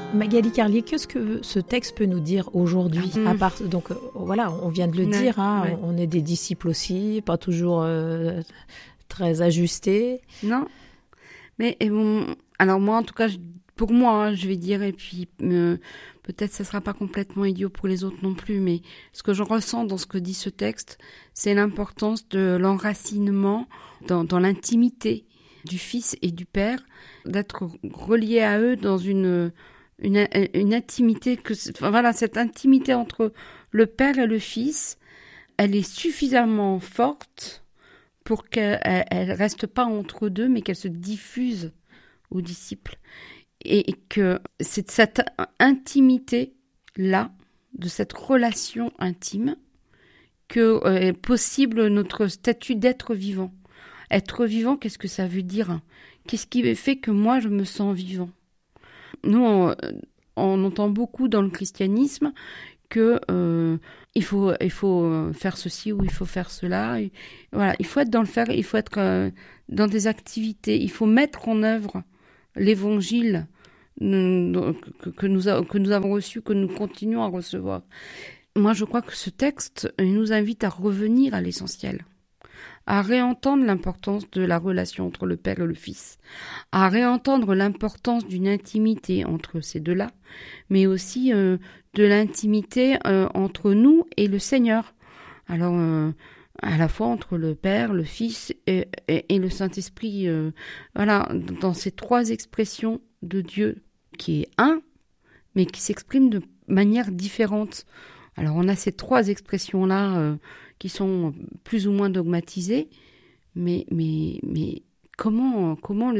Magali Carlier, qu'est-ce que ce texte peut nous dire aujourd'hui à part, donc voilà, on vient de le dire, on est des disciples aussi, pas toujours très ajustés. Non, mais alors moi en tout cas, pour moi, je vais dire, et puis peut-être ça sera pas complètement idiot pour les autres non plus, mais ce que je ressens dans ce que dit ce texte, c'est l'importance de l'enracinement dans l'intimité du Fils et du Père, d'être relié à eux dans une intimité cette intimité entre le Père et le Fils, elle est suffisamment forte pour qu'elle reste pas entre deux, mais qu'elle se diffuse aux disciples. Et que c'est cette intimité-là, de cette relation intime, que est possible notre statut d'être vivant. Être vivant, qu'est-ce que ça veut dire ? Qu'est-ce qui fait que moi, je me sens vivant ? Nous, on entend beaucoup dans le christianisme que il faut faire ceci ou il faut faire cela. Voilà, il faut être dans le faire, il faut être dans des activités, il faut mettre en œuvre l'évangile que nous avons reçu, que nous continuons à recevoir. Moi, je crois que ce texte nous invite à revenir à l'essentiel, à réentendre l'importance de la relation entre le Père et le Fils, à réentendre l'importance d'une intimité entre ces deux-là, mais aussi de l'intimité entre nous et le Seigneur. Alors, à la fois entre le Père, le Fils et le Saint-Esprit. Voilà, dans ces trois expressions de Dieu, qui est un, mais qui s'exprime de manière différente. Alors, on a ces trois expressions-là qui sont plus ou moins dogmatisées, mais comment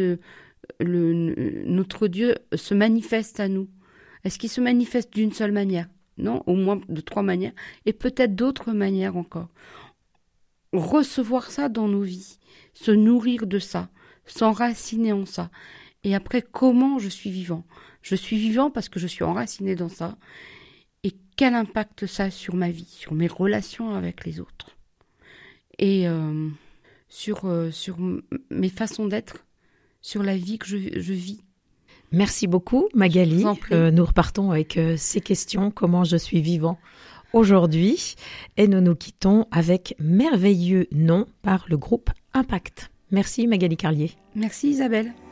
notre Dieu se manifeste à nous ? Est-ce qu'il se manifeste d'une seule manière ? Non, au moins de trois manières, et peut-être d'autres manières encore. Recevoir ça dans nos vies, se nourrir de ça, s'enraciner en ça. Et après, comment je suis vivant ? Je suis vivant parce que je suis enraciné dans ça. Et quel impact ça a sur ma vie, sur mes relations avec les autres, et sur mes façons d'être, sur la vie que je vis. Merci beaucoup, Magali. Nous repartons avec ces questions, comment je suis vivant aujourd'hui, et nous nous quittons avec Merveilleux nom par le groupe Impact. Merci Magali Carlier. Merci Isabelle.